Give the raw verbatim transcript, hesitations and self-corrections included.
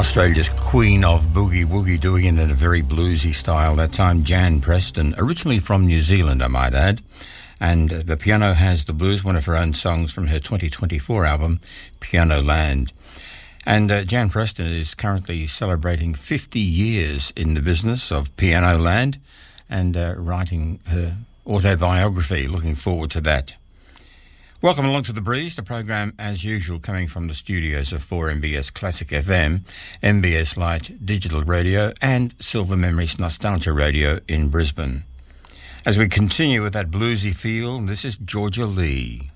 Australia's queen of boogie woogie, doing it in a very bluesy style. That time, Jan Preston, originally from New Zealand, I might add. And The Piano Has the Blues, one of her own songs from her twenty twenty-four album, Piano Land. And uh, Jan Preston is currently celebrating fifty years in the business of Piano Land and uh, writing her autobiography. Looking forward to that. Welcome along to The Breeze, the program as usual coming from the studios of four M B S Classic F M, M B S Lite Digital Radio and Silver Memories Nostalgia Radio in Brisbane. As we continue with that bluesy feel, this is Georgia Lee.